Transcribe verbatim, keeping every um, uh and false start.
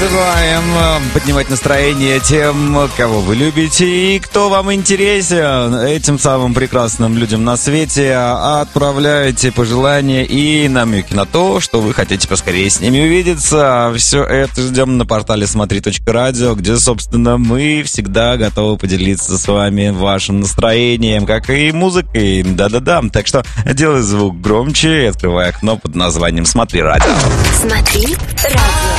забываем поднимать настроение тем, кого вы любите и кто вам интересен. Этим самым прекрасным людям на свете отправляйте пожелания и намеки на то, что вы хотите поскорее с ними увидеться. Все это ждем на портале смотри точка радио, где, собственно, мы всегда готовы поделиться с вами вашим настроением, как и музыкой. Да-да-да. Так что делай звук громче и открывай окно под названием «Смотри радио». Смотри радио.